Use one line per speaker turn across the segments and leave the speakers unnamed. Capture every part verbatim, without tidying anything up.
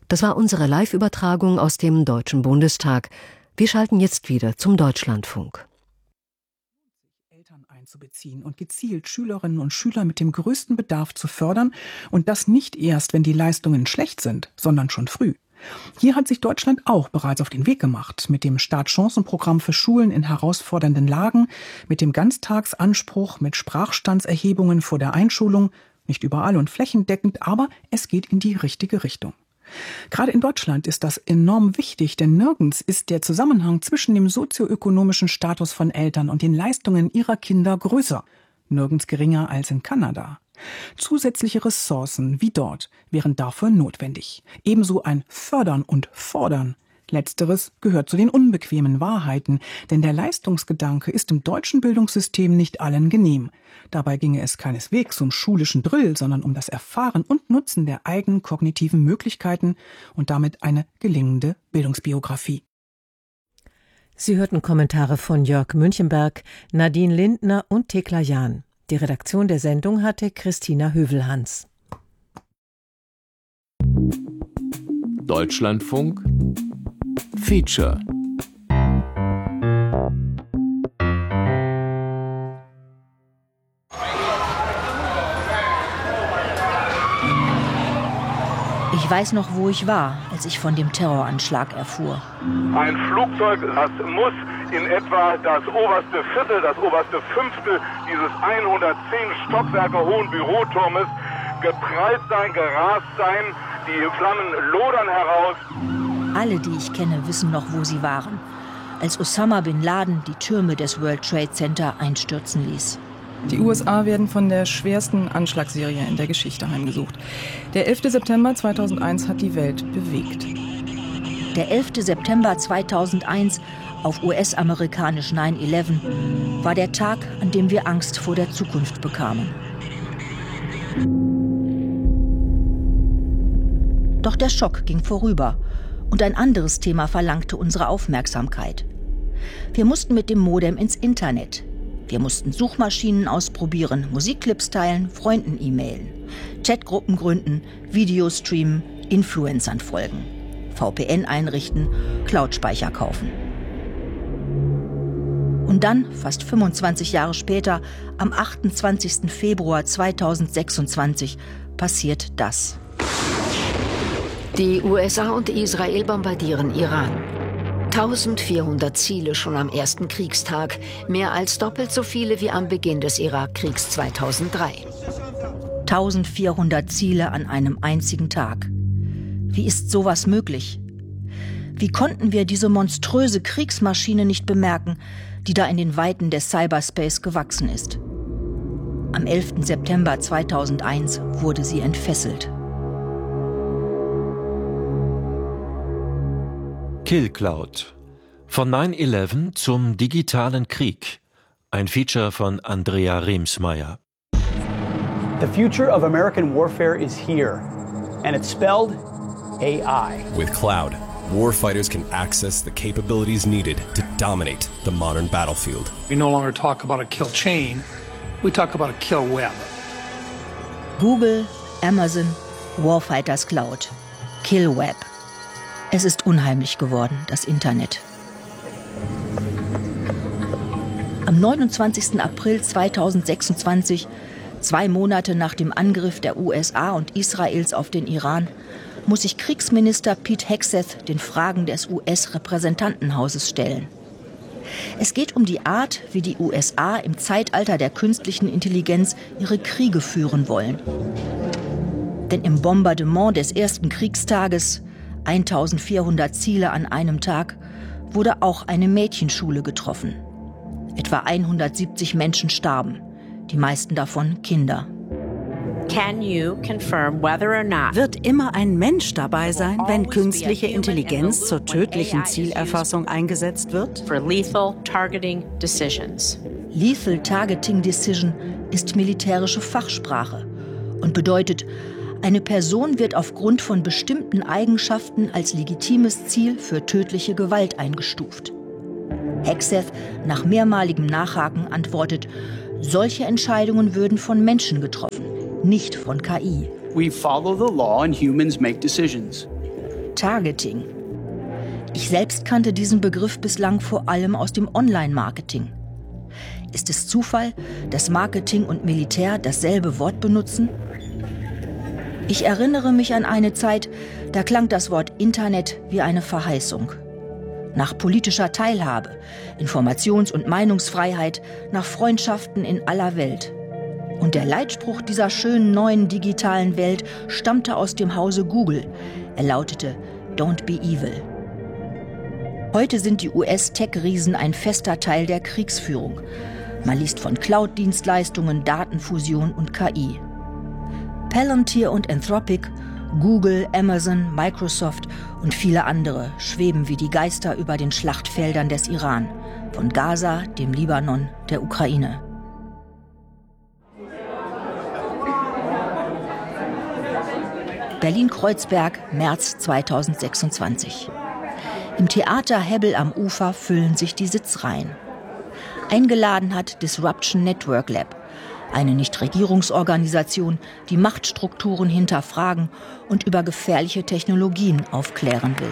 Das war unsere Live-Übertragung aus dem Deutschen Bundestag. Wir schalten jetzt wieder zum Deutschlandfunk.
Eltern einzubeziehen und gezielt Schülerinnen und Schüler mit dem größten Bedarf zu fördern und das nicht erst, wenn die Leistungen schlecht sind, sondern schon früh. Hier hat sich Deutschland auch bereits auf den Weg gemacht, mit dem Startchancenprogramm für Schulen in herausfordernden Lagen, mit dem Ganztagsanspruch, mit Sprachstandserhebungen vor der Einschulung, nicht überall und flächendeckend, aber es geht in die richtige Richtung. Gerade in Deutschland ist das enorm wichtig, denn nirgends ist der Zusammenhang zwischen dem sozioökonomischen Status von Eltern und den Leistungen ihrer Kinder größer, nirgends geringer als in Kanada. Zusätzliche Ressourcen wie dort wären dafür notwendig. Ebenso ein Fördern und Fordern. Letzteres gehört zu den unbequemen Wahrheiten, denn der Leistungsgedanke ist im deutschen Bildungssystem nicht allen genehm. Dabei ginge es keineswegs um schulischen Drill, sondern um das Erfahren und Nutzen der eigenen kognitiven Möglichkeiten und damit eine gelingende Bildungsbiografie.
Sie hörten Kommentare von Jörg Münchenberg, Nadine Lindner und Thekla Jahn. Die Redaktion der Sendung hatte Christina Hövelhans.
Deutschlandfunk Feature.
Ich weiß noch, wo ich war, als ich von dem Terroranschlag erfuhr.
Ein Flugzeug, das muss in etwa das oberste Viertel, das oberste Fünftel dieses hundertzehn Stockwerke hohen Büroturmes geprallt sein, gerast sein. Die Flammen lodern heraus.
Alle, die ich kenne, wissen noch, wo sie waren, als Osama bin Laden die Türme des World Trade Center einstürzen ließ.
Die U S A werden von der schwersten Anschlagsserie in der Geschichte heimgesucht. Der elfte September zweitausendeins hat die Welt bewegt.
Der elfte September zweitausendeins, auf U S-amerikanisch neun elf, war der Tag, an dem wir Angst vor der Zukunft bekamen. Doch der Schock ging vorüber und ein anderes Thema verlangte unsere Aufmerksamkeit. Wir mussten mit dem Modem ins Internet. Wir mussten Suchmaschinen ausprobieren, Musikclips teilen, Freunden e-mailen, Chatgruppen gründen, Videos streamen, Influencern folgen, V P N einrichten, Cloud-Speicher kaufen. Und dann, fast fünfundzwanzig Jahre später, am achtundzwanzigsten Februar zweitausendsechsundzwanzig, passiert das.
Die U S A und Israel bombardieren Iran. eintausendvierhundert Ziele schon am ersten Kriegstag, mehr als doppelt so viele wie am Beginn des Irakkriegs zweitausenddrei.
eintausendvierhundert Ziele an einem einzigen Tag. Wie ist sowas möglich? Wie konnten wir diese monströse Kriegsmaschine nicht bemerken, die da in den Weiten des Cyberspace gewachsen ist? Am elften September zweitausendeins wurde sie entfesselt.
Kill Cloud. Von neun elf zum digitalen Krieg. Ein Feature von Andrea Remsmeier.
The future of American warfare is here, and it's spelled A I.
With cloud, warfighters can access the capabilities needed to dominate the modern battlefield.
We no longer talk about a kill chain, we talk about a kill web.
Google, Amazon, Warfighters Cloud, Kill Web. Es ist unheimlich geworden, das Internet. Am neunundzwanzigsten April zweitausendsechsundzwanzig, zwei Monate nach dem Angriff der U S A und Israels auf den Iran, muss sich Kriegsminister Pete Hegseth den Fragen des U S-Repräsentantenhauses stellen. Es geht um die Art, wie die U S A im Zeitalter der künstlichen Intelligenz ihre Kriege führen wollen. Denn im Bombardement des ersten Kriegstages, eintausendvierhundert Ziele an einem Tag, wurde auch eine Mädchenschule getroffen. Etwa hundertsiebzig Menschen starben, die meisten davon Kinder.
Can you confirm whether or not
Wird immer ein Mensch dabei sein, wenn künstliche Intelligenz zur tödlichen Zielerfassung eingesetzt wird?
for lethal targeting decisions?
Lethal Targeting Decision ist militärische Fachsprache und bedeutet, eine Person wird aufgrund von bestimmten Eigenschaften als legitimes Ziel für tödliche Gewalt eingestuft. Hegseth, nach mehrmaligem Nachhaken, antwortet, solche Entscheidungen würden von Menschen getroffen, nicht von K I.
We follow the law and humans make decisions.
Targeting. Ich selbst kannte diesen Begriff bislang vor allem aus dem Online-Marketing. Ist es Zufall, dass Marketing und Militär dasselbe Wort benutzen? Ich erinnere mich an eine Zeit, da klang das Wort Internet wie eine Verheißung. Nach politischer Teilhabe, Informations- und Meinungsfreiheit, nach Freundschaften in aller Welt. Und der Leitspruch dieser schönen neuen digitalen Welt stammte aus dem Hause Google. Er lautete: Don't be evil. Heute sind die U S-Tech-Riesen ein fester Teil der Kriegsführung. Man liest von Cloud-Dienstleistungen, Datenfusion und K I. Palantir und Anthropic, Google, Amazon, Microsoft und viele andere schweben wie die Geister über den Schlachtfeldern des Iran, von Gaza, dem Libanon, der Ukraine. Berlin-Kreuzberg, März zweitausendsechsundzwanzig. Im Theater Hebbel am Ufer füllen sich die Sitzreihen. Eingeladen hat Disruption Network Lab, eine Nichtregierungsorganisation, die Machtstrukturen hinterfragen und über gefährliche Technologien aufklären will.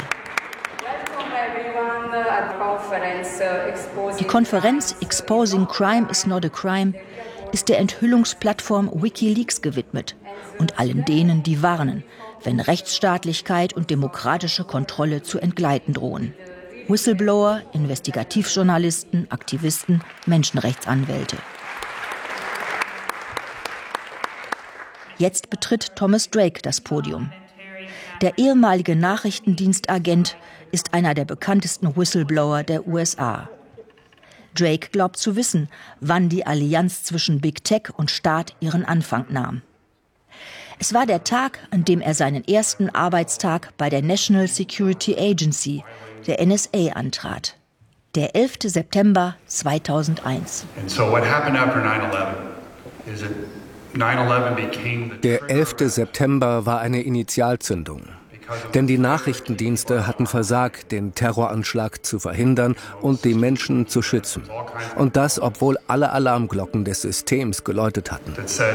Die Konferenz Exposing Crime is not a Crime ist der Enthüllungsplattform WikiLeaks gewidmet und allen denen, die warnen, wenn Rechtsstaatlichkeit und demokratische Kontrolle zu entgleiten drohen. Whistleblower, Investigativjournalisten, Aktivisten, Menschenrechtsanwälte. Jetzt betritt Thomas Drake das Podium. Der ehemalige Nachrichtendienstagent ist einer der bekanntesten Whistleblower der U S A. Drake glaubt zu wissen, wann die Allianz zwischen Big Tech und Staat ihren Anfang nahm. Es war der Tag, an dem er seinen ersten Arbeitstag bei der National Security Agency, der N S A, antrat. Der elfte September zweitausendeins.
Der elfte September war eine Initialzündung. Denn die Nachrichtendienste hatten versagt, den Terroranschlag zu verhindern und die Menschen zu schützen. Und das, obwohl alle Alarmglocken des Systems geläutet hatten.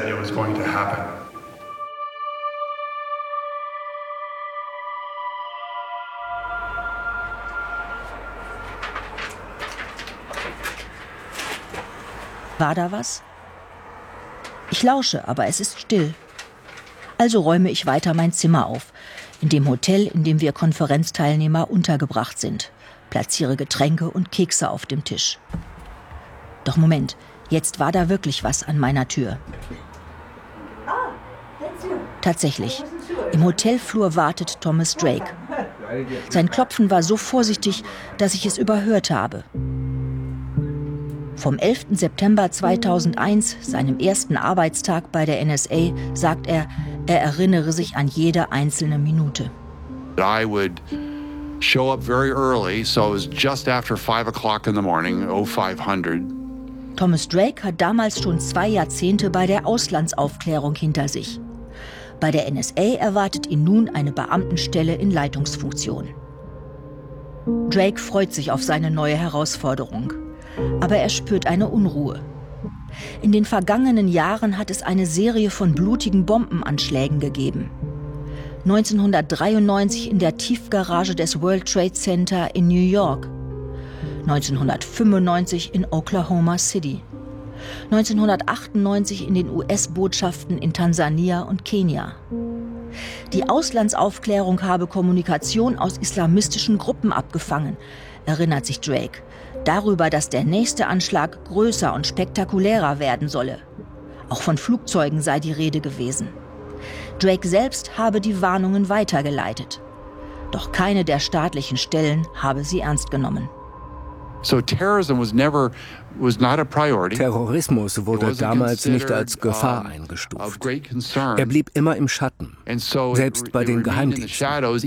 War da was? Ich lausche, aber es ist still. Also räume ich weiter mein Zimmer auf, in dem Hotel, in dem wir Konferenzteilnehmer untergebracht sind, platziere Getränke und Kekse auf dem Tisch. Doch Moment, jetzt war da wirklich was an meiner Tür. Tatsächlich, im Hotelflur wartet Thomas Drake. Sein Klopfen war so vorsichtig, dass ich es überhört habe. Vom elften September zweitausendeins, seinem ersten Arbeitstag bei der N S A, sagt er, er erinnere sich an jede einzelne Minute.
I would show up very early, so it was just after five o'clock in the morning, oh five hundred.
Thomas Drake hat damals schon zwei Jahrzehnte bei der Auslandsaufklärung hinter sich. Bei der N S A erwartet ihn nun eine Beamtenstelle in Leitungsfunktion. Drake freut sich auf seine neue Herausforderung. Aber er spürt eine Unruhe. In den vergangenen Jahren hat es eine Serie von blutigen Bombenanschlägen gegeben. neunzehnhundertdreiundneunzig in der Tiefgarage des World Trade Center in New York. neunzehnhundertfünfundneunzig in Oklahoma City. neunzehnhundertachtundneunzig in den U S-Botschaften in Tansania und Kenia. Die Auslandsaufklärung habe Kommunikation aus islamistischen Gruppen abgefangen, erinnert sich Drake. Darüber, dass der nächste Anschlag größer und spektakulärer werden solle. Auch von Flugzeugen sei die Rede gewesen. Drake selbst habe die Warnungen weitergeleitet. Doch keine der staatlichen Stellen habe sie ernst genommen.
So terrorism was never, was not a priority.
Terrorismus wurde damals nicht als Gefahr eingestuft. Er blieb immer im Schatten, selbst bei den Geheimdiensten.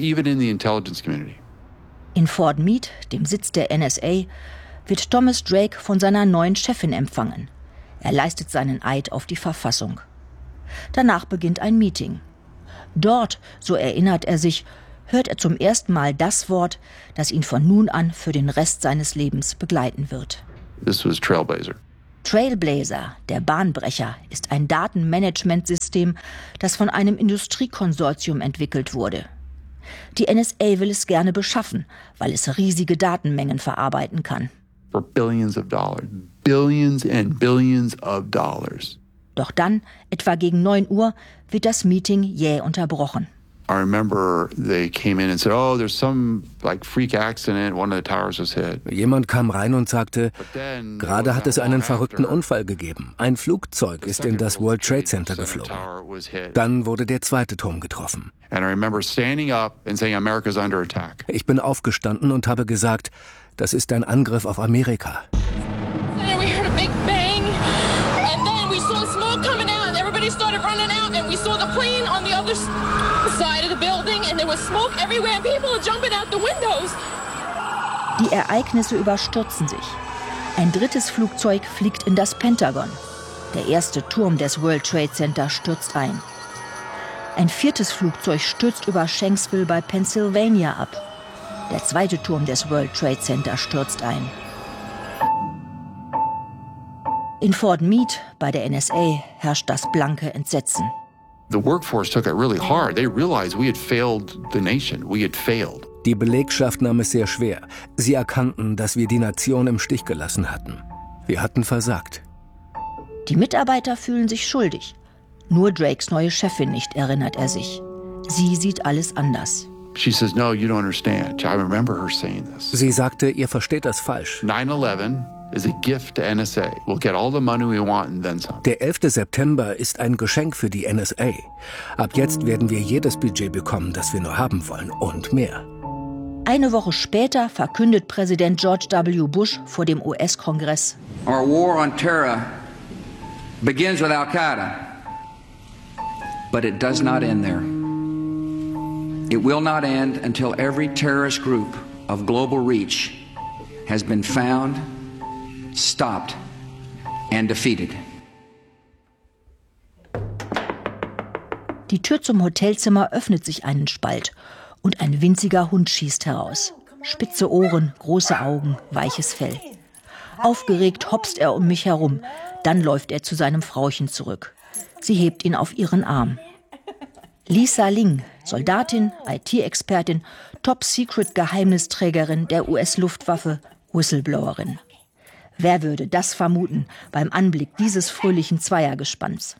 In Fort Meade, dem Sitz der N S A, wird Thomas Drake von seiner neuen Chefin empfangen. Er leistet seinen Eid auf die Verfassung. Danach beginnt ein Meeting. Dort, so erinnert er sich, hört er zum ersten Mal das Wort, das ihn von nun an für den Rest seines Lebens begleiten wird.
This was Trailblazer.
Trailblazer, der Bahnbrecher, ist ein Datenmanagementsystem, das von einem Industriekonsortium entwickelt wurde. Die N S A will es gerne beschaffen, weil es riesige Datenmengen verarbeiten kann.
For billions of dollars. Billions and billions of dollars.
Doch dann, etwa gegen neun Uhr, wird das Meeting jäh unterbrochen.
I remember they came in and said, oh, there's some like freak accident, one of the towers was hit.
Jemand kam rein und sagte, gerade hat es einen verrückten Unfall gegeben. Ein Flugzeug ist in das World Trade Center geflogen. Dann wurde der zweite Turm getroffen.
And I remember standing up and saying, America's under attack.
Ich bin aufgestanden und habe gesagt, das ist ein Angriff auf Amerika.
And we heard a big bang, and then we saw smoke coming out, and everybody started running out, and we saw the plane on the other side of the building, and there was smoke everywhere, and people were jumping out the windows.
Die Ereignisse überstürzen sich. Ein drittes Flugzeug fliegt in das Pentagon. Der erste Turm des World Trade Center stürzt ein. Ein viertes Flugzeug stürzt über Shanksville bei Pennsylvania ab. Der zweite Turm des World Trade Center stürzt ein. In Fort Meade bei der N S A herrscht das blanke Entsetzen.
The workforce took it really hard. They realized we had failed the nation. We had failed.
Die Belegschaft nahm es sehr schwer. Sie erkannten, dass wir die Nation im Stich gelassen hatten. Wir hatten versagt.
Die Mitarbeiter fühlen sich schuldig. Nur Drakes neue Chefin nicht, erinnert er sich. Sie sieht alles anders.
She says, no, you don't understand. I remember her saying this.
Sie sagte, ihr versteht das falsch.
nine eleven is a gift to N S A. We'll get all the money we want and then some.
Der elfte September ist ein Geschenk für die N S A. Ab jetzt werden wir jedes Budget bekommen, das wir nur haben wollen und mehr.
Eine Woche später verkündet Präsident George W. Bush vor dem U S-Kongress:
Our war on terror begins with Al-Qaeda, but it does not end there. It will not end until every terrorist group of global reach has been found, stopped and defeated.
Die Tür zum Hotelzimmer öffnet sich einen Spalt und ein winziger Hund schießt heraus. Spitze Ohren, große Augen, weiches Fell. Aufgeregt hopst er um mich herum. Dann läuft er zu seinem Frauchen zurück. Sie hebt ihn auf ihren Arm. Lisa Ling, Soldatin, I T-Expertin, Top-Secret-Geheimnisträgerin der U S-Luftwaffe, Whistleblowerin. Wer würde das vermuten beim Anblick dieses fröhlichen Zweiergespanns?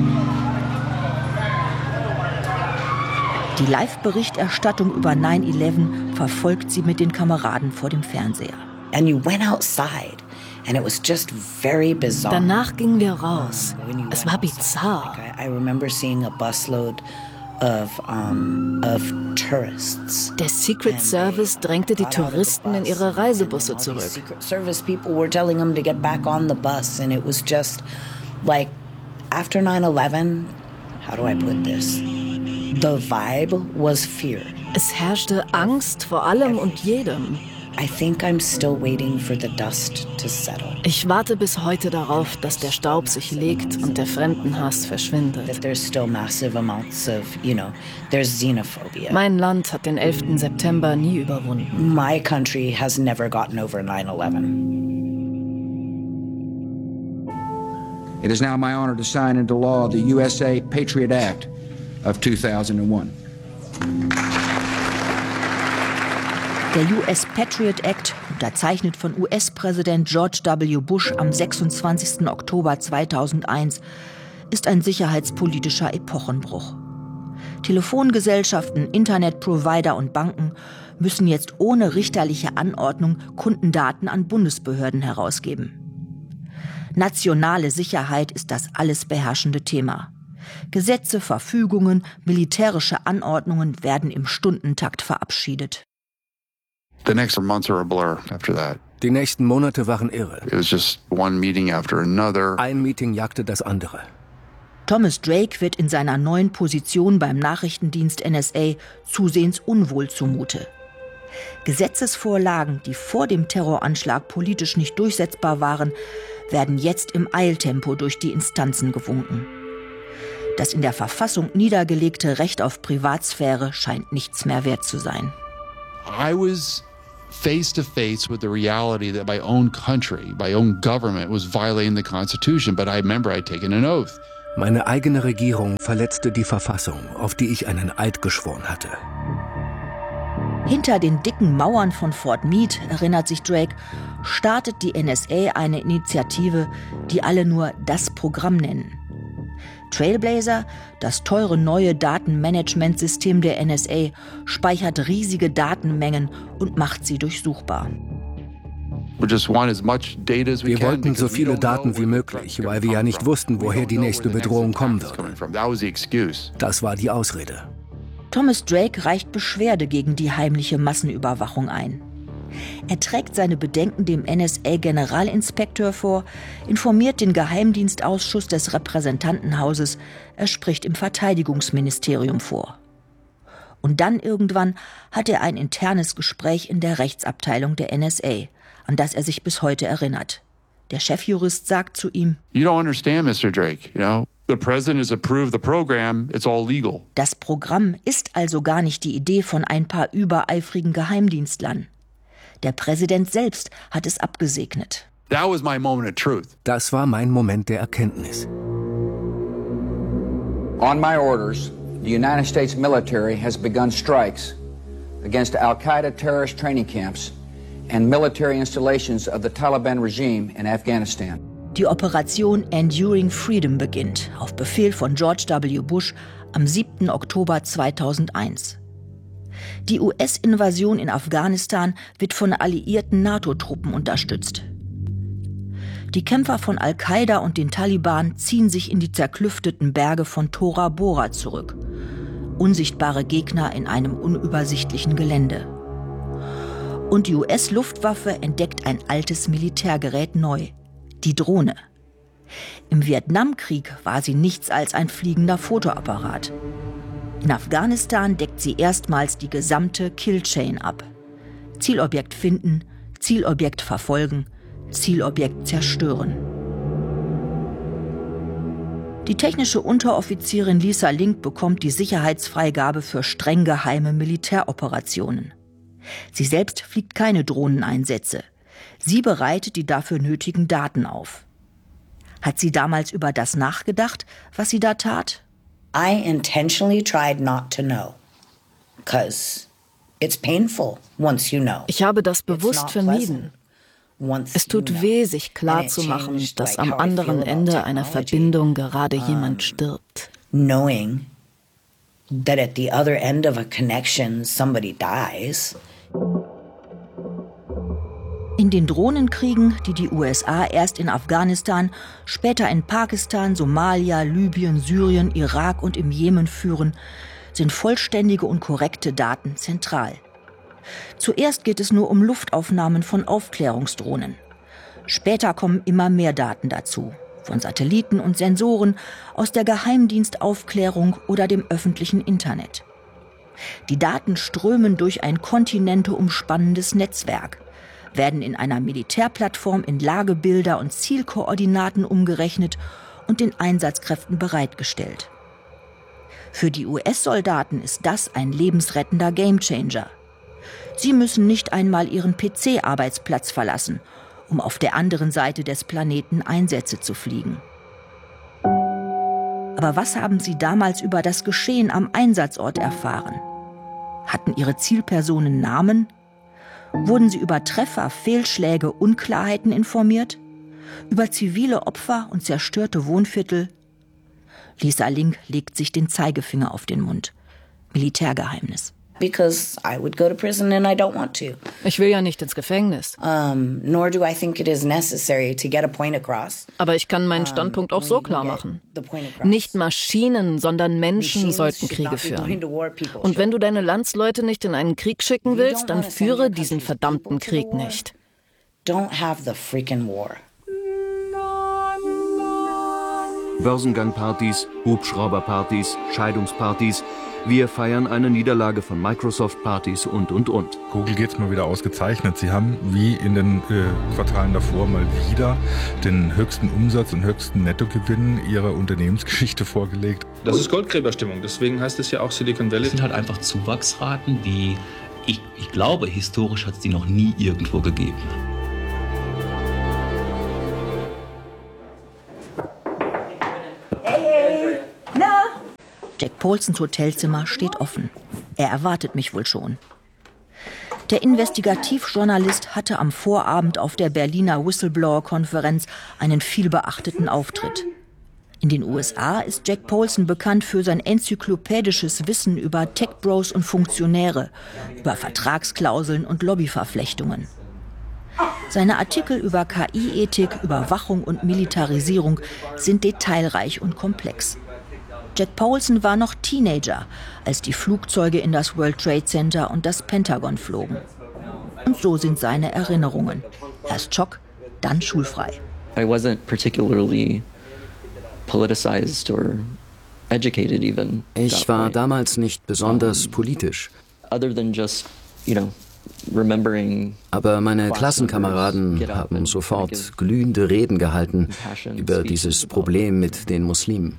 Die Live-Berichterstattung über nine eleven verfolgt sie mit den Kameraden vor dem Fernseher.
And you went outside. And it was just very bizarre.
Danach gingen wir raus. Es war bizarr.
I remember seeing a busload of um, of tourists.
Der Secret Service drängte die Touristen in ihre Reisebusse zurück.
Secret Service people were telling them to get back on the bus, and it was just like after nine eleven. How do I put this? The vibe was fear.
Es herrschte Angst vor allem und jedem.
I think I'm still waiting for the dust to settle.
Ich warte bis heute darauf, dass der Staub sich legt und der Fremdenhass verschwindet.
That there's still massive amounts of, you know, there's xenophobia.
Mein Land hat den elften September nie überwunden.
My country has never gotten over nine eleven.
It is now my honor to sign into law the U S A Patriot Act of two thousand one.
Der U S Patriot Act, unterzeichnet von U S-Präsident George W. Bush am sechsundzwanzigsten Oktober zweitausendeins, ist ein sicherheitspolitischer Epochenbruch. Telefongesellschaften, Internetprovider und Banken müssen jetzt ohne richterliche Anordnung Kundendaten an Bundesbehörden herausgeben. Nationale Sicherheit ist das alles beherrschende Thema. Gesetze, Verfügungen, militärische Anordnungen werden im Stundentakt verabschiedet.
The next months are a blur after that.
Die nächsten Monate waren irre.
It was just one meeting after another.
Ein Meeting jagte das andere.
Thomas Drake wird in seiner neuen Position beim Nachrichtendienst N S A zusehends unwohl zumute. Gesetzesvorlagen, die vor dem Terroranschlag politisch nicht durchsetzbar waren, werden jetzt im Eiltempo durch die Instanzen gewunken. Das in der Verfassung niedergelegte Recht auf Privatsphäre scheint nichts mehr wert zu sein.
I was face to face with the reality that my own country, my own government was violating the Constitution, but I remember I'd taken an oath.
Meine eigene Regierung verletzte die Verfassung, auf die ich einen Eid geschworen hatte.
Hinter den dicken Mauern von Fort Meade, erinnert sich Drake, startet die N S A eine Initiative, die alle nur das Programm nennen. Trailblazer, das teure neue Datenmanagementsystem der N S A, speichert riesige Datenmengen und macht sie durchsuchbar.
Wir wollten so viele Daten wie möglich, weil wir ja nicht wussten, woher die nächste Bedrohung kommen würde. Das war die Ausrede.
Thomas Drake reicht Beschwerde gegen die heimliche Massenüberwachung ein. Er trägt seine Bedenken dem N S A-Generalinspekteur vor, informiert den Geheimdienstausschuss des Repräsentantenhauses, er spricht im Verteidigungsministerium vor. Und dann irgendwann hat er ein internes Gespräch in der Rechtsabteilung der N S A, an das er sich bis heute erinnert. Der Chefjurist sagt zu ihm:
You don't understand, Mister Drake, you know? The president has approved the program, it's all legal.
Das Programm ist also gar nicht die Idee von ein paar übereifrigen Geheimdienstlern. Der Präsident selbst hat es abgesegnet.
That was my moment of truth.
Das war mein Moment der Erkenntnis.
On my orders, the United States military has begun strikes against Al-Qaeda terrorist training camps and military installations of the Taliban regime in Afghanistan.
Die Operation Enduring Freedom beginnt, auf Befehl von George W. Bush am siebten Oktober zweitausendeins. Die U S-Invasion in Afghanistan wird von alliierten NATO-Truppen unterstützt. Die Kämpfer von Al-Qaida und den Taliban ziehen sich in die zerklüfteten Berge von Tora Bora zurück. Unsichtbare Gegner in einem unübersichtlichen Gelände. Und die U S-Luftwaffe entdeckt ein altes Militärgerät neu: die Drohne. Im Vietnamkrieg war sie nichts als ein fliegender Fotoapparat. In Afghanistan deckt sie erstmals die gesamte Killchain ab. Zielobjekt finden, Zielobjekt verfolgen, Zielobjekt zerstören. Die technische Unteroffizierin Lisa Link bekommt die Sicherheitsfreigabe für streng geheime Militäroperationen. Sie selbst fliegt keine Drohneneinsätze. Sie bereitet die dafür nötigen Daten auf. Hat sie damals über das nachgedacht, was sie da tat?
I intentionally tried not to know, because it's painful once you know.
Ich habe das bewusst vermieden. Es tut weh, sich klarzumachen, dass am anderen Ende einer Verbindung gerade jemand stirbt.
Knowing that at the other end of a connection somebody dies.
In den Drohnenkriegen, die die U S A erst in Afghanistan, später in Pakistan, Somalia, Libyen, Syrien, Irak und im Jemen führen, sind vollständige und korrekte Daten zentral. Zuerst geht es nur um Luftaufnahmen von Aufklärungsdrohnen. Später kommen immer mehr Daten dazu, von Satelliten und Sensoren, aus der Geheimdienstaufklärung oder dem öffentlichen Internet. Die Daten strömen durch ein kontinenteumspannendes Netzwerk, werden in einer Militärplattform in Lagebilder und Zielkoordinaten umgerechnet und den Einsatzkräften bereitgestellt. Für die U S-Soldaten ist das ein lebensrettender Gamechanger. Sie müssen nicht einmal ihren P C-Arbeitsplatz verlassen, um auf der anderen Seite des Planeten Einsätze zu fliegen. Aber was haben sie damals über das Geschehen am Einsatzort erfahren? Hatten ihre Zielpersonen Namen? Wurden sie über Treffer, Fehlschläge, Unklarheiten informiert? Über zivile Opfer und zerstörte Wohnviertel? Lisa Link legt sich den Zeigefinger auf den Mund. Militärgeheimnis.
Because I would go to prison and I don't want to.
Ich will ja nicht ins Gefängnis.
Um, nor do I think it is necessary to get a point across.
Aber ich kann meinen Standpunkt auch so klar machen. Nicht Maschinen, sondern Menschen sollten Kriege führen. Und wenn du deine Landsleute nicht in einen Krieg schicken willst, dann führe diesen verdammten Krieg nicht.
Don't have the freaking war.
Börsengangpartys, Hubschrauberpartys, Scheidungspartys. Wir feiern eine Niederlage von Microsoft-Partys und, und, und.
Google geht's mal wieder ausgezeichnet. Sie haben, wie in den äh, Quartalen davor, mal wieder den höchsten Umsatz und höchsten Nettogewinn ihrer Unternehmensgeschichte vorgelegt.
Das ist Goldgräberstimmung. Deswegen heißt es ja auch Silicon Valley.
Das sind halt einfach Zuwachsraten, die, ich, ich glaube, historisch hat es die noch nie irgendwo gegeben.
Jack Paulsons Hotelzimmer steht offen. Er erwartet mich wohl schon. Der Investigativjournalist hatte am Vorabend auf der Berliner Whistleblower-Konferenz einen vielbeachteten Auftritt. In den U S A ist Jack Poulsen bekannt für sein enzyklopädisches Wissen über Tech-Bros und Funktionäre, über Vertragsklauseln und Lobbyverflechtungen. Seine Artikel über K I-Ethik, Überwachung und Militarisierung sind detailreich und komplex. Jack Poulsen war noch Teenager, als die Flugzeuge in das World Trade Center und das Pentagon flogen. Und so sind seine Erinnerungen. Erst Schock, dann schulfrei.
I wasn't particularly politicized or educated even.
Ich war damals nicht besonders politisch.
Other than just, you know, remembering.
Aber meine Klassenkameraden haben sofort glühende Reden gehalten über dieses Problem mit den Muslimen.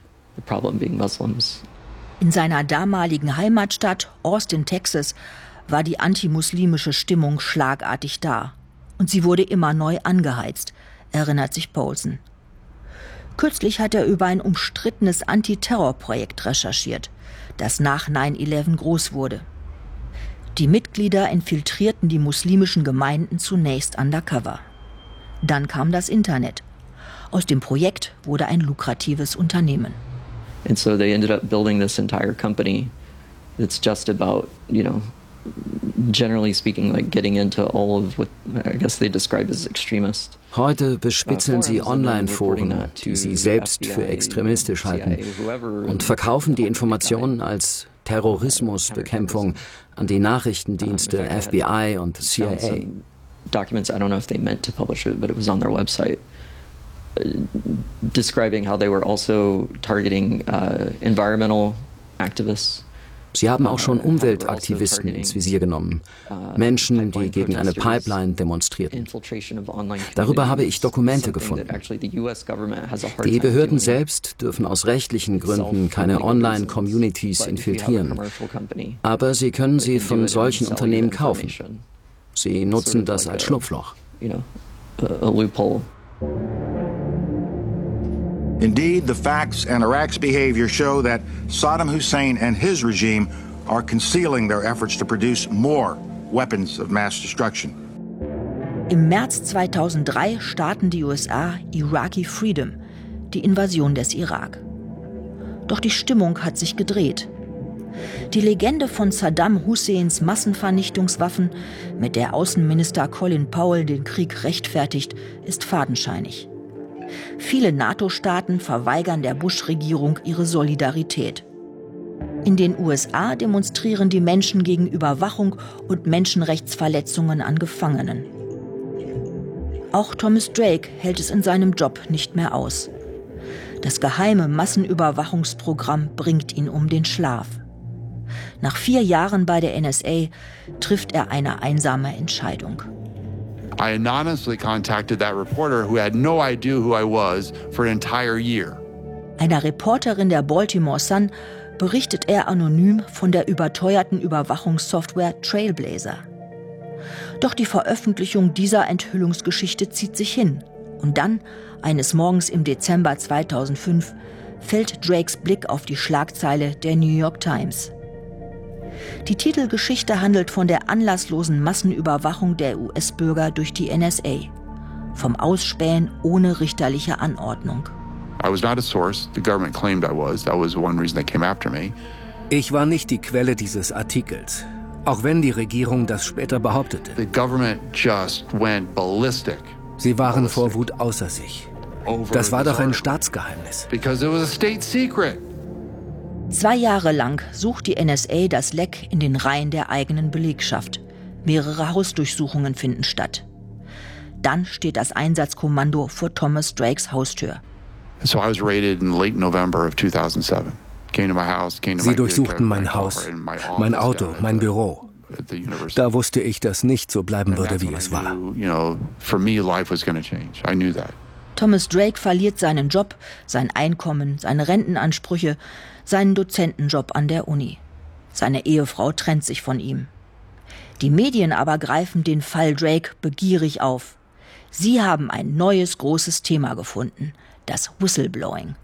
In seiner damaligen Heimatstadt Austin, Texas, war die antimuslimische Stimmung schlagartig da. Und sie wurde immer neu angeheizt, erinnert sich Poulsen. Kürzlich hat er über ein umstrittenes Antiterrorprojekt recherchiert, das nach neun elf groß wurde. Die Mitglieder infiltrierten die muslimischen Gemeinden zunächst undercover. Dann kam das Internet. Aus dem Projekt wurde ein lukratives Unternehmen.
And so they ended up building this entire company that's just about, you know, generally speaking, like getting into all of what I guess they describe as extremist.
Heute bespitzeln sie Online-Foren, die sie selbst für extremistisch halten, und verkaufen die Informationen als Terrorismusbekämpfung an die Nachrichtendienste F B I und C I A.
Documents, I don't know if they meant to publish it, but it was on their website, describing how they were also targeting uh, environmental activists.
Sie haben auch schon Umweltaktivisten ins Visier genommen, Menschen, die gegen eine Pipeline demonstrierten. Darüber habe ich Dokumente gefunden. Die Behörden selbst dürfen aus rechtlichen Gründen keine Online-Communities infiltrieren, aber sie können sie von solchen Unternehmen kaufen. Sie nutzen das als Schlupfloch.
Indeed, the facts and Iraq's behavior show that Saddam Hussein and his regime are concealing their efforts to produce more weapons of mass destruction.
Im März zweitausenddrei starten die U S A Iraqi Freedom, die Invasion des Irak. Doch die Stimmung hat sich gedreht. Die Legende von Saddam Husseins Massenvernichtungswaffen, mit der Außenminister Colin Powell den Krieg rechtfertigt, ist fadenscheinig. Viele NATO-Staaten verweigern der Bush-Regierung ihre Solidarität. In den U S A demonstrieren die Menschen gegen Überwachung und Menschenrechtsverletzungen an Gefangenen. Auch Thomas Drake hält es in seinem Job nicht mehr aus. Das geheime Massenüberwachungsprogramm bringt ihn um den Schlaf. Nach vier Jahren bei der N S A trifft er eine einsame Entscheidung.
I anonymously contacted that reporter who had no idea who I was for an entire year.
Einer Reporterin der Baltimore Sun berichtet er anonym von der überteuerten Überwachungssoftware Trailblazer. Doch die Veröffentlichung dieser Enthüllungsgeschichte zieht sich hin. Und dann, eines Morgens im Dezember zweitausendfünf, fällt Drakes Blick auf die Schlagzeile der New York Times. Die Titelgeschichte handelt von der anlasslosen Massenüberwachung der U S-Bürger durch die N S A. Vom Ausspähen ohne richterliche Anordnung.
Ich war nicht die Quelle dieses Artikels, auch wenn die Regierung das später behauptete.
The government just went ballistic.
Sie waren vor Wut außer sich. Das war doch ein Staatsgeheimnis.
Because it was a state secret.
Zwei Jahre lang sucht die N S A das Leck in den Reihen der eigenen Belegschaft. Mehrere Hausdurchsuchungen finden statt. Dann steht das Einsatzkommando vor Thomas Drakes Haustür.
So I was raided in late November of two thousand seven. Came to my house, came to
Sie
my
durchsuchten mein Haus, mein Auto, mein Büro. Da wusste ich, dass nicht so bleiben würde, wie es war.
You know, for me life was going to change. I knew that.
Thomas Drake verliert seinen Job, sein Einkommen, seine Rentenansprüche, seinen Dozentenjob an der Uni. Seine Ehefrau trennt sich von ihm. Die Medien aber greifen den Fall Drake begierig auf. Sie haben ein neues großes Thema gefunden, das Whistleblowing.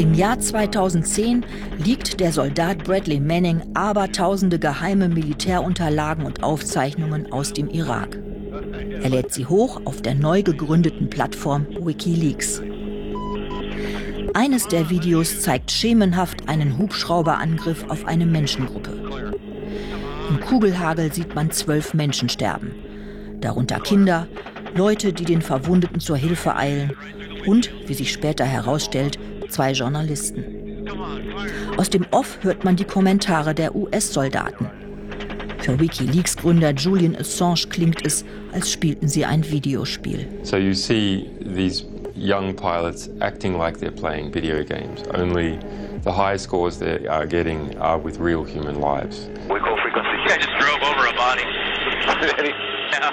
Im Jahr zweitausendzehn liegt der Soldat Bradley Manning abertausende geheime Militärunterlagen und Aufzeichnungen aus dem Irak. Er lädt sie hoch auf der neu gegründeten Plattform WikiLeaks. Eines der Videos zeigt schemenhaft einen Hubschrauberangriff auf eine Menschengruppe. Im Kugelhagel sieht man zwölf Menschen sterben, darunter Kinder, Leute, die den Verwundeten zur Hilfe eilen und, wie sich später herausstellt, zwei Journalisten. Aus dem Off hört man die Kommentare der U S-Soldaten. Für WikiLeaks-Gründer Julian Assange klingt es, als spielten sie ein Videospiel.
So you see these young pilots acting like they're playing video games. Only the high scores they are getting are with real human lives.
We call frequency. I just drove over a body. Yeah.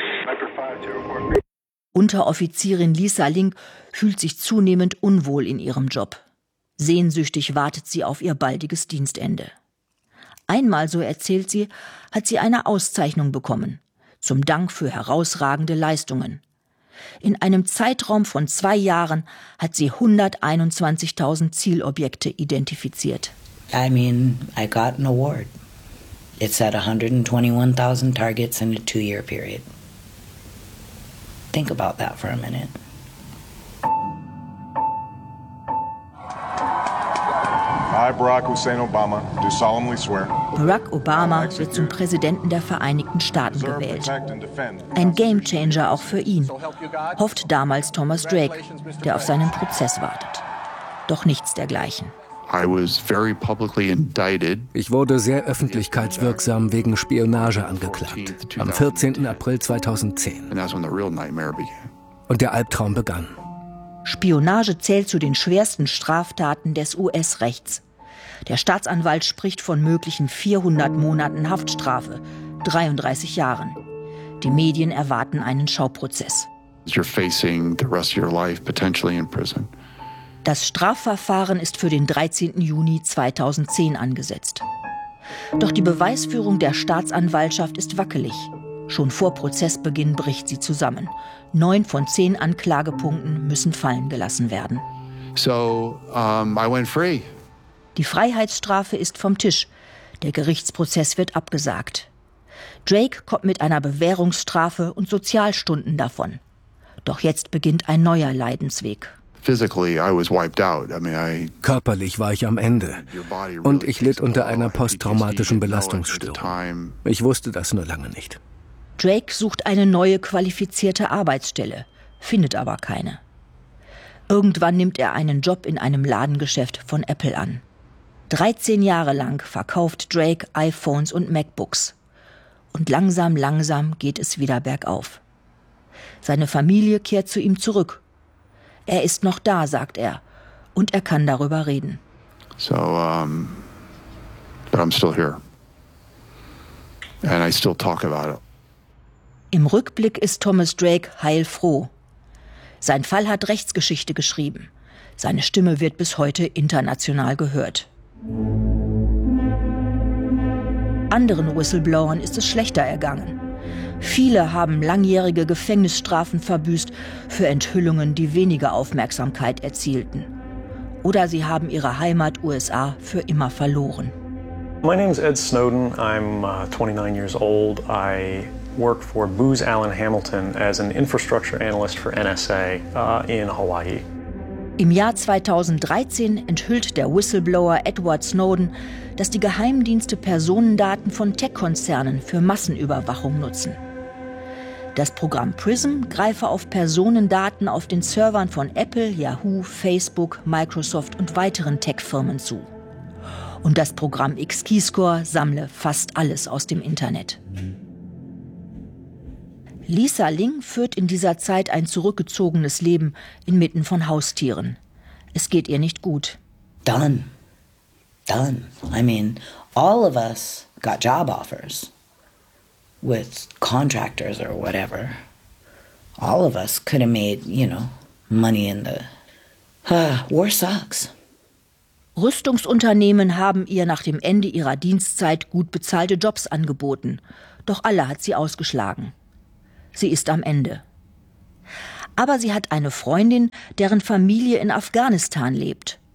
Unteroffizierin Lisa Link fühlt sich zunehmend unwohl in ihrem Job. Sehnsüchtig wartet sie auf ihr baldiges Dienstende. Einmal, so erzählt sie, hat sie eine Auszeichnung bekommen, zum Dank für herausragende Leistungen. In einem Zeitraum von zwei Jahren hat sie hunderteinundzwanzigtausend Zielobjekte identifiziert.
I mean, I got an award. It said one hundred twenty-one thousand targets in a two-year period. Think about that for a minute.
I, Barack Hussein Obama, do solemnly swear.
Barack Obama wird zum Präsidenten der Vereinigten Staaten gewählt. Ein Gamechanger auch für ihn, hofft damals Thomas Drake, der auf seinen Prozess wartet. Doch nichts dergleichen.
Ich wurde sehr öffentlichkeitswirksam wegen Spionage angeklagt. Am vierzehnten April zweitausendzehn. Und der Albtraum begann.
Spionage zählt zu den schwersten Straftaten des U S-Rechts. Der Staatsanwalt spricht von möglichen vierhundert Monaten Haftstrafe, dreiunddreißig Jahren. Die Medien erwarten einen Schauprozess.
You're facing the rest of your life potentially in prison.
Das Strafverfahren ist für den dreizehnten Juni zweitausendzehn angesetzt. Doch die Beweisführung der Staatsanwaltschaft ist wackelig. Schon vor Prozessbeginn bricht sie zusammen. Neun von zehn Anklagepunkten müssen fallen gelassen werden.
So, um, I went free.
Die Freiheitsstrafe ist vom Tisch. Der Gerichtsprozess wird abgesagt. Drake kommt mit einer Bewährungsstrafe und Sozialstunden davon. Doch jetzt beginnt ein neuer Leidensweg.
Körperlich war ich am Ende. Und ich litt unter einer posttraumatischen Belastungsstörung. Ich wusste das nur lange nicht.
Drake sucht eine neue qualifizierte Arbeitsstelle, findet aber keine. Irgendwann nimmt er einen Job in einem Ladengeschäft von Apple an. dreizehn Jahre lang verkauft Drake iPhones und MacBooks. Und langsam, langsam geht es wieder bergauf. Seine Familie kehrt zu ihm zurück. Er ist noch da, sagt er, und er kann darüber reden.
So, um, but I'm still here. And I still talk about it.
Im Rückblick ist Thomas Drake heilfroh. Sein Fall hat Rechtsgeschichte geschrieben. Seine Stimme wird bis heute international gehört. Anderen Whistleblowern ist es schlechter ergangen. Viele haben langjährige Gefängnisstrafen verbüßt für Enthüllungen, die weniger Aufmerksamkeit erzielten. Oder sie haben ihre Heimat U S A für immer verloren.
My name is Ed Snowden. I'm uh, twenty-nine years old. I work for Booz Allen Hamilton as an infrastructure analyst for N S A uh, in Hawaii.
Im Jahr zweitausenddreizehn enthüllt der Whistleblower Edward Snowden, dass die Geheimdienste Personendaten von Tech-Konzernen für Massenüberwachung nutzen. Das Programm PRISM greife auf Personendaten auf den Servern von Apple, Yahoo, Facebook, Microsoft und weiteren Tech-Firmen zu. Und das Programm X-Keyscore sammle fast alles aus dem Internet. Lisa Ling führt in dieser Zeit ein zurückgezogenes Leben inmitten von Haustieren. Es geht ihr nicht gut.
Done. Done. I mean, all of us got job offers with contractors or whatever. All of us could have made, you know, money in the... Uh, war sucks.
Rüstungsunternehmen haben ihr nach dem Ende ihrer Dienstzeit gut bezahlte Jobs angeboten. Doch alle hat sie ausgeschlagen. Sie ist am Ende. Aber sie hat eine Freundin, deren Familie in Afghanistan lebt.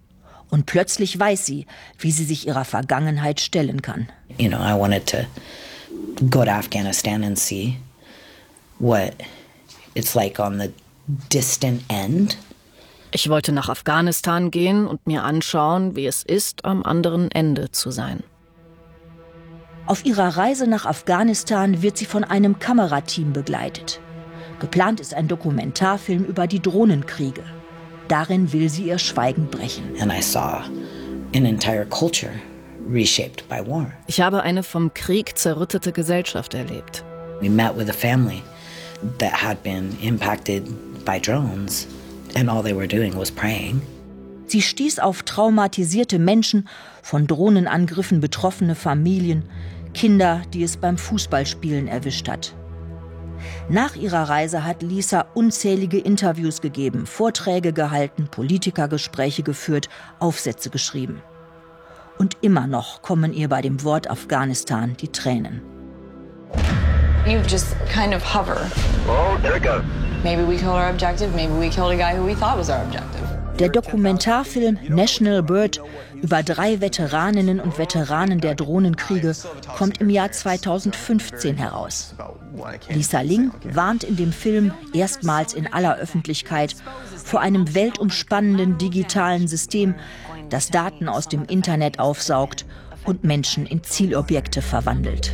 Und plötzlich weiß sie, wie sie sich ihrer Vergangenheit stellen kann.
You know, I wanted to go to Afghanistan and see what it's like on the distant end.
Ich wollte nach Afghanistan gehen und mir anschauen, wie es ist, am anderen Ende zu sein.
Auf ihrer Reise nach Afghanistan wird sie von einem Kamerateam begleitet. Geplant ist ein Dokumentarfilm über die Drohnenkriege. Darin will sie ihr Schweigen brechen.
And I saw an entire culture reshaped by war.
Ich habe eine vom Krieg zerrüttete Gesellschaft erlebt.
We met with a family that had been impacted by drones and all they were doing was praying.
Sie stieß auf traumatisierte Menschen, von Drohnenangriffen betroffene Familien, Kinder, die es beim Fußballspielen erwischt hat. Nach ihrer Reise hat Lisa unzählige Interviews gegeben, Vorträge gehalten, Politikergespräche geführt, Aufsätze geschrieben. Und immer noch kommen ihr bei dem Wort Afghanistan die Tränen.
You just kind of hover. Oh, there it goes. Maybe we killed our objective, maybe we killed a guy who we thought was our objective.
Der Dokumentarfilm National Bird über drei Veteraninnen und Veteranen der Drohnenkriege kommt im Jahr zweitausendfünfzehn heraus. Lisa Ling warnt in dem Film erstmals in aller Öffentlichkeit vor einem weltumspannenden digitalen System, das Daten aus dem Internet aufsaugt und Menschen in Zielobjekte verwandelt.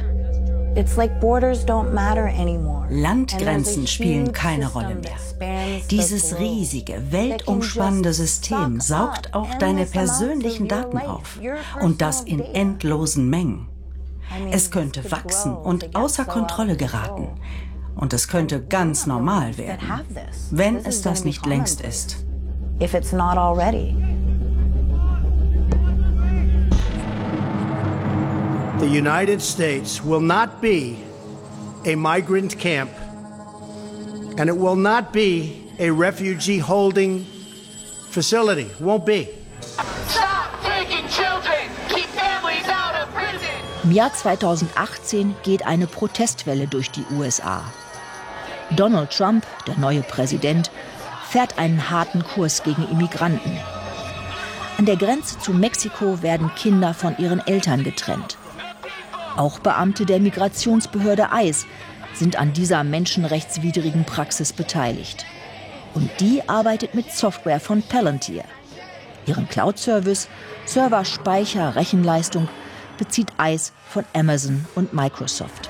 Landgrenzen spielen keine Rolle mehr. Dieses riesige, weltumspannende System saugt auch deine persönlichen Daten auf. Und das in endlosen Mengen. Es könnte wachsen und außer Kontrolle geraten. Und es könnte ganz normal werden, wenn es das nicht längst ist.
The United States will not be a migrant camp, and it will not be a refugee holding facility. Won't be.
Stop taking children! Keep families out of prison!
Im Jahr zweitausendachtzehn geht eine Protestwelle durch die U S A. Donald Trump, der neue Präsident, fährt einen harten Kurs gegen Immigranten. An der Grenze zu Mexiko werden Kinder von ihren Eltern getrennt. Auch Beamte der Migrationsbehörde ICE sind an dieser menschenrechtswidrigen Praxis beteiligt. Und die arbeitet mit Software von Palantir. Ihren Cloud-Service, Server, Speicher, Rechenleistung bezieht ICE von Amazon und Microsoft.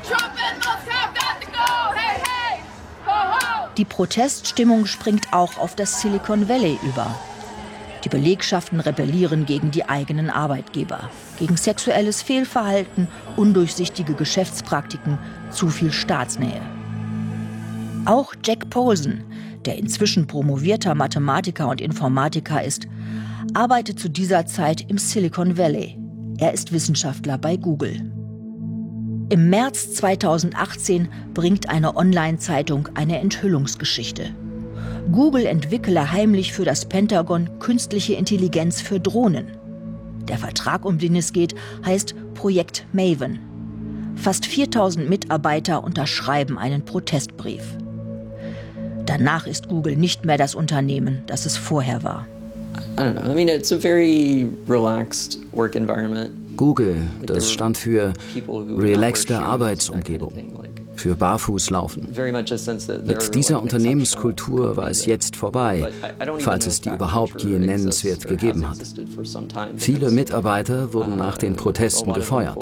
Die Proteststimmung springt auch auf das Silicon Valley über. Die Belegschaften rebellieren gegen die eigenen Arbeitgeber, gegen sexuelles Fehlverhalten, undurchsichtige Geschäftspraktiken, zu viel Staatsnähe. Auch Jack Posen, der inzwischen promovierter Mathematiker und Informatiker ist, arbeitet zu dieser Zeit im Silicon Valley. Er ist Wissenschaftler bei Google. Im März zweitausendachtzehn bringt eine Online-Zeitung eine Enthüllungsgeschichte. Google entwickle heimlich für das Pentagon künstliche Intelligenz für Drohnen. Der Vertrag, um den es geht, heißt Projekt Maven. Fast viertausend Mitarbeiter unterschreiben einen Protestbrief. Danach ist Google nicht mehr das Unternehmen, das es vorher war.
I don't know. I mean, it's a very relaxed work environment.
Google, das stand für relaxte Arbeitsumgebung, für Barfußlaufen. Mit dieser Unternehmenskultur war es jetzt vorbei, falls es die überhaupt je nennenswert gegeben hat. Viele Mitarbeiter wurden nach den Protesten gefeuert.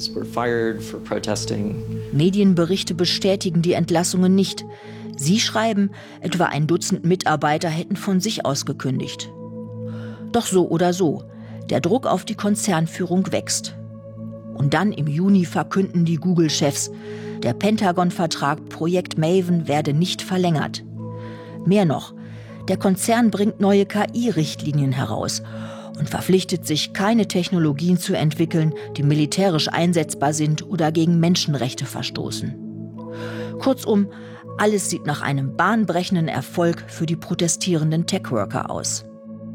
Medienberichte bestätigen die Entlassungen nicht. Sie schreiben, etwa ein Dutzend Mitarbeiter hätten von sich aus gekündigt. Doch so oder so, der Druck auf die Konzernführung wächst. Und dann im Juni verkünden die Google-Chefs, der Pentagon-Vertrag Projekt Maven werde nicht verlängert. Mehr noch, der Konzern bringt neue K I-Richtlinien heraus und verpflichtet sich, keine Technologien zu entwickeln, die militärisch einsetzbar sind oder gegen Menschenrechte verstoßen. Kurzum, alles sieht nach einem bahnbrechenden Erfolg für die protestierenden Tech-Worker aus.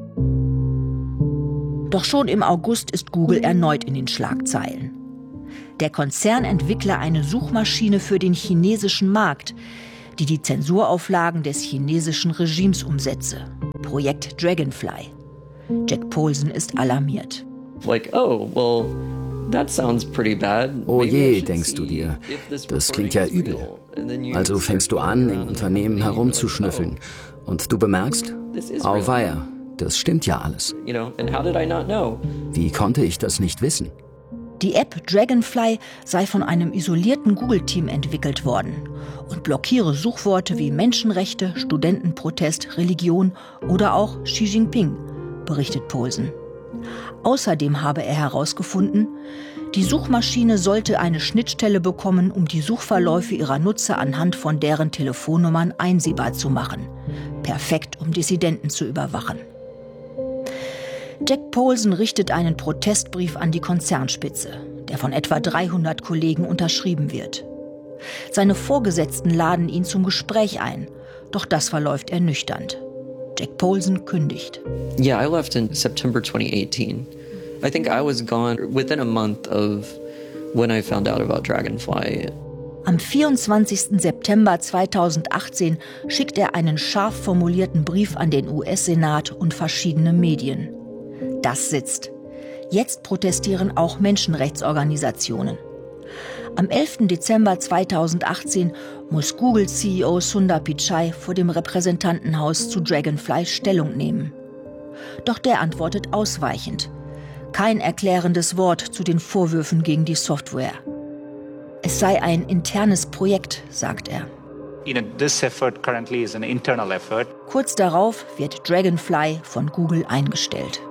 Doch schon im August ist Google erneut in den Schlagzeilen. Der Konzern entwickle eine Suchmaschine für den chinesischen Markt, die die Zensurauflagen des chinesischen Regimes umsetze. Projekt Dragonfly. Jack Poulsen ist alarmiert.
Like, oh, well, that sounds pretty bad.
Oh je, denkst du dir, das klingt ja übel. Also fängst du an, im Unternehmen herumzuschnüffeln und du bemerkst, auweia, das stimmt ja alles. Wie konnte ich das nicht wissen?
Die App Dragonfly sei von einem isolierten Google-Team entwickelt worden und blockiere Suchworte wie Menschenrechte, Studentenprotest, Religion oder auch Xi Jinping, berichtet Poulsen. Außerdem habe er herausgefunden, die Suchmaschine sollte eine Schnittstelle bekommen, um die Suchverläufe ihrer Nutzer anhand von deren Telefonnummern einsehbar zu machen. Perfekt, um Dissidenten zu überwachen. Jack Poulsen richtet einen Protestbrief an die Konzernspitze, der von etwa dreihundert Kollegen unterschrieben wird. Seine Vorgesetzten laden ihn zum Gespräch ein, doch das verläuft ernüchternd. Jack Poulsen kündigt.
Yeah, I left in September twenty eighteen. I think I was gone within a month of when I found out about Dragonfly.
Am vierundzwanzigsten September zweitausendachtzehn schickt er einen scharf formulierten Brief an den U S-Senat und verschiedene Medien. Das sitzt. Jetzt protestieren auch Menschenrechtsorganisationen. Am elften Dezember zweitausendachtzehn muss Google-C E O Sundar Pichai vor dem Repräsentantenhaus zu Dragonfly Stellung nehmen. Doch der antwortet ausweichend. Kein erklärendes Wort zu den Vorwürfen gegen die Software. Es sei ein internes Projekt, sagt er.
This effort currently is an internal effort.
Kurz darauf wird Dragonfly von Google eingestellt.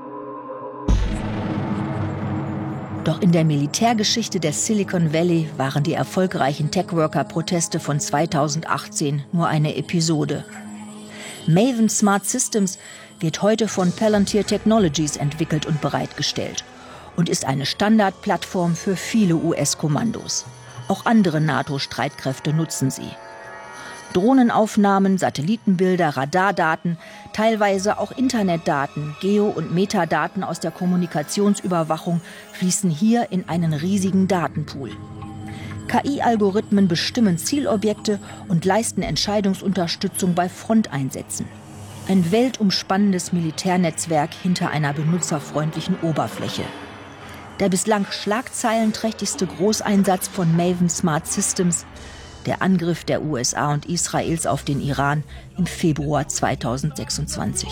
Doch in der Militärgeschichte des Silicon Valley waren die erfolgreichen Tech-Worker-Proteste von zweitausendachtzehn nur eine Episode. Maven Smart Systems wird heute von Palantir Technologies entwickelt und bereitgestellt und ist eine Standardplattform für viele U S-Kommandos. Auch andere NATO-Streitkräfte nutzen sie. Drohnenaufnahmen, Satellitenbilder, Radardaten, teilweise auch Internetdaten, Geo- und Metadaten aus der Kommunikationsüberwachung fließen hier in einen riesigen Datenpool. K I-Algorithmen bestimmen Zielobjekte und leisten Entscheidungsunterstützung bei Fronteinsätzen. Ein weltumspannendes Militärnetzwerk hinter einer benutzerfreundlichen Oberfläche. Der bislang schlagzeilenträchtigste Großeinsatz von Maven Smart Systems, der Angriff der U S A und Israels auf den Iran im Februar zweitausendsechsundzwanzig.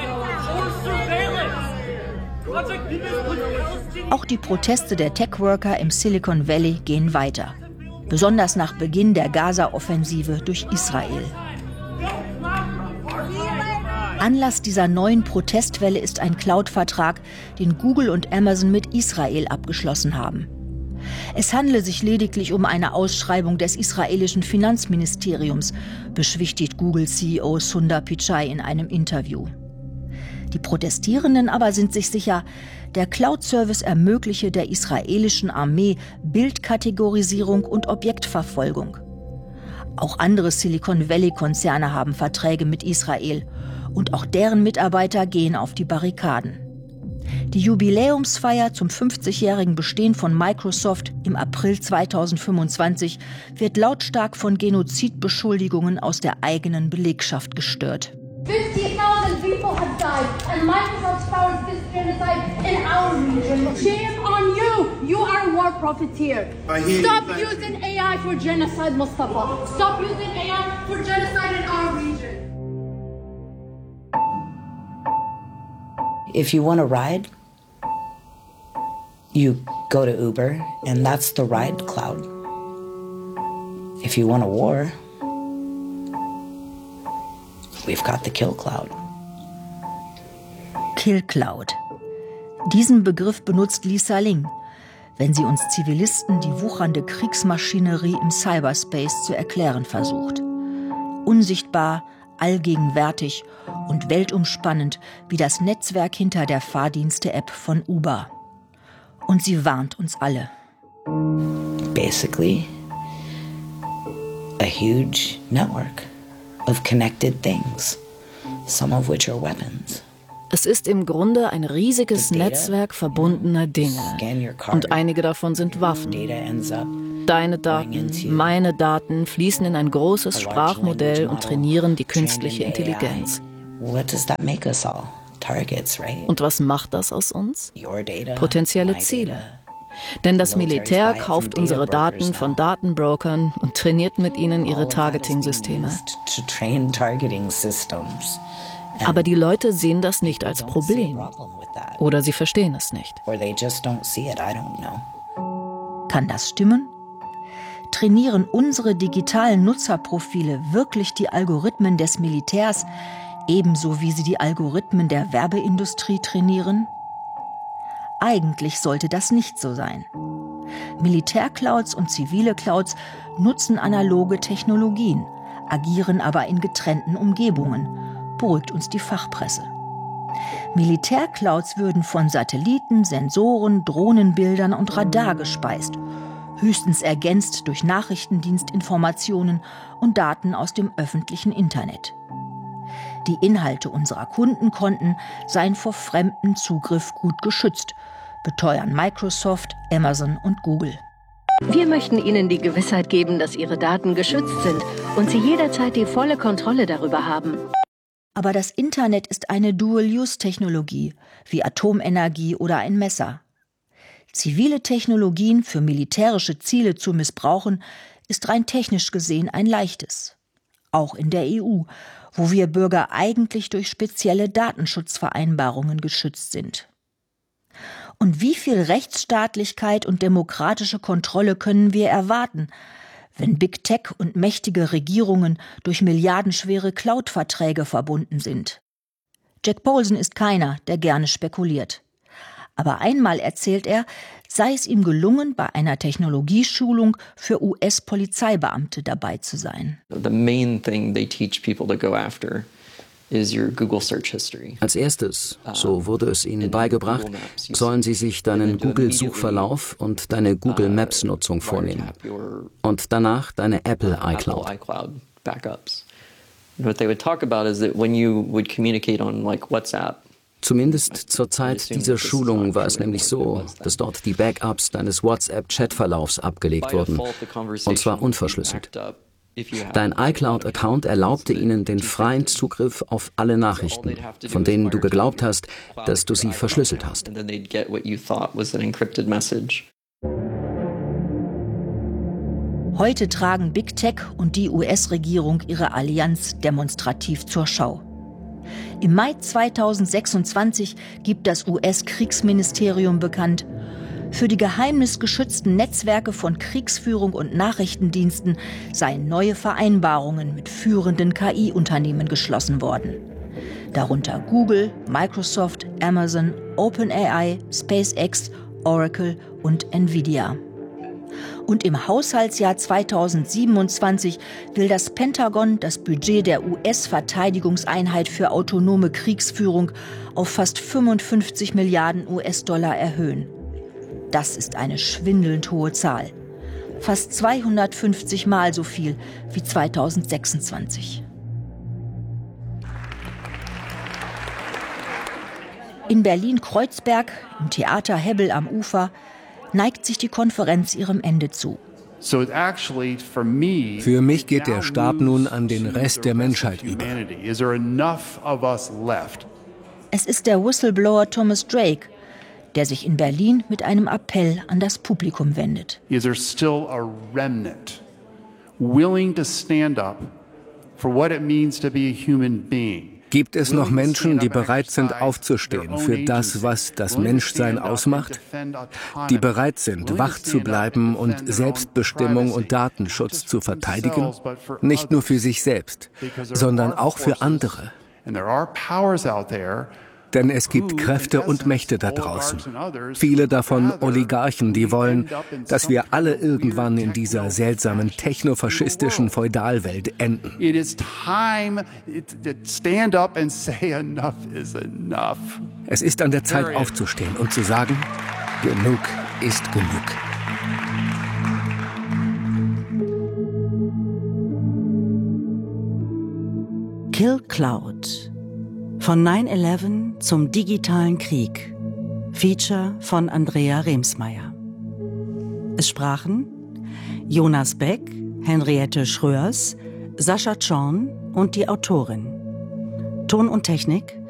Auch die Proteste der Tech-Worker im Silicon Valley gehen weiter, besonders nach Beginn der Gaza-Offensive durch Israel. Anlass dieser neuen Protestwelle ist ein Cloud-Vertrag, den Google und Amazon mit Israel abgeschlossen haben. Es handle sich lediglich um eine Ausschreibung des israelischen Finanzministeriums, beschwichtigt Google-C E O Sundar Pichai in einem Interview. Die Protestierenden aber sind sich sicher, der Cloud-Service ermögliche der israelischen Armee Bildkategorisierung und Objektverfolgung. Auch andere Silicon Valley-Konzerne haben Verträge mit Israel und auch deren Mitarbeiter gehen auf die Barrikaden. Die Jubiläumsfeier zum fünfzigjährigen Bestehen von Microsoft im April zweitausendfünfundzwanzig wird lautstark von Genozidbeschuldigungen aus der eigenen Belegschaft gestört.
fifty thousand people have died and Microsoft started this genocide in our region. Shame on you! You are a war profiteer. Stop using A I for genocide, Mustafa. Stop using A I for genocide in our region.
If you want a ride, you go to Uber, and that's the ride cloud. If you want a war, we've got the kill cloud.
Kill Cloud. Diesen Begriff benutzt Lisa Ling, wenn sie uns Zivilisten die wuchernde Kriegsmaschinerie im Cyberspace zu erklären versucht. Unsichtbar, allgegenwärtig und weltumspannend wie das Netzwerk hinter der Fahrdienste-App von Uber. Und sie warnt uns alle.
Basically, a huge network of connected things, some of which are weapons.
Es ist im Grunde ein riesiges Netzwerk verbundener Dinge. Und einige davon sind Waffen. Deine Daten, meine Daten fließen in ein großes Sprachmodell und trainieren die künstliche Intelligenz.
What does that make us all?
Und was macht das aus uns? Potenzielle Ziele. Denn das Militär kauft unsere Daten von Datenbrokern und trainiert mit ihnen ihre Targeting-Systeme. Aber die Leute sehen das nicht als Problem. Oder sie verstehen es nicht.
Kann das stimmen? Trainieren unsere digitalen Nutzerprofile wirklich die Algorithmen des Militärs, ebenso wie sie die Algorithmen der Werbeindustrie trainieren? Eigentlich sollte das nicht so sein. Militärclouds und zivile Clouds nutzen analoge Technologien, agieren aber in getrennten Umgebungen, beruhigt uns die Fachpresse. Militärclouds würden von Satelliten, Sensoren, Drohnenbildern und Radar gespeist, höchstens ergänzt durch Nachrichtendienstinformationen und Daten aus dem öffentlichen Internet. Die Inhalte unserer Kundenkonten seien vor fremdem Zugriff gut geschützt, beteuern Microsoft, Amazon und Google.
Wir möchten Ihnen die Gewissheit geben, dass Ihre Daten geschützt sind und Sie jederzeit die volle Kontrolle darüber haben.
Aber das Internet ist eine Dual-Use-Technologie, wie Atomenergie oder ein Messer. Zivile Technologien für militärische Ziele zu missbrauchen, ist rein technisch gesehen ein leichtes. Auch in der E U, wo wir Bürger eigentlich durch spezielle Datenschutzvereinbarungen geschützt sind. Und wie viel Rechtsstaatlichkeit und demokratische Kontrolle können wir erwarten, wenn Big Tech und mächtige Regierungen durch milliardenschwere Cloud-Verträge verbunden sind? Jack Poulsen ist keiner, der gerne spekuliert. Aber einmal erzählt er, sei es ihm gelungen, bei einer Technologieschulung für U S-Polizeibeamte dabei zu sein.
The main thing they teach people to go after is your Google Search History.
Als erstes, so wurde es ihnen beigebracht, sollen sie sich deinen Google-Suchverlauf und deine Google Maps-Nutzung vornehmen. Und danach deine Apple iCloud.
What they would talk about is that when you would communicate on like WhatsApp.
Zumindest zur Zeit dieser Schulung war es nämlich so, dass dort die Backups deines WhatsApp-Chatverlaufs abgelegt wurden, und zwar unverschlüsselt. Dein iCloud-Account erlaubte ihnen den freien Zugriff auf alle Nachrichten, von denen du geglaubt hast, dass du sie verschlüsselt hast.
Heute tragen Big Tech und die U S-Regierung ihre Allianz demonstrativ zur Schau. Im Mai zweitausendsechsundzwanzig gibt das U S-Kriegsministerium bekannt, für die geheimnisgeschützten Netzwerke von Kriegsführung und Nachrichtendiensten seien neue Vereinbarungen mit führenden K I-Unternehmen geschlossen worden. Darunter Google, Microsoft, Amazon, OpenAI, SpaceX, Oracle und Nvidia. Und im Haushaltsjahr zweitausendsiebenundzwanzig will das Pentagon das Budget der U S-Verteidigungseinheit für autonome Kriegsführung auf fast fünfundfünfzig Milliarden U S-Dollar erhöhen. Das ist eine schwindelnd hohe Zahl. Fast zweihundertfünfzig Mal so viel wie zweitausendsechsundzwanzig. In Berlin-Kreuzberg, im Theater Hebbel am Ufer, neigt sich die Konferenz ihrem Ende zu.
Für mich geht der Stab nun an den Rest der Menschheit über.
Es ist der Whistleblower Thomas Drake, der sich in Berlin mit einem Appell an das Publikum wendet.
Is there still a remnant willing to stand up for what it means to be a human being?
Gibt es noch Menschen, die bereit sind, aufzustehen für das, was das Menschsein ausmacht? Die bereit sind, wach zu bleiben und Selbstbestimmung und Datenschutz zu verteidigen? Nicht nur für sich selbst, sondern auch für andere. Denn es gibt Kräfte und Mächte da draußen. Viele davon Oligarchen, die wollen, dass wir alle irgendwann in dieser seltsamen technofaschistischen Feudalwelt enden. Es ist an der Zeit aufzustehen und zu sagen, genug ist genug.
Kill Cloud. Von nine eleven zum digitalen Krieg. Feature von Andrea Remsmeier. Es sprachen Jonas Beck, Henriette Schröers, Sascha Zorn und die Autorin. Ton und Technik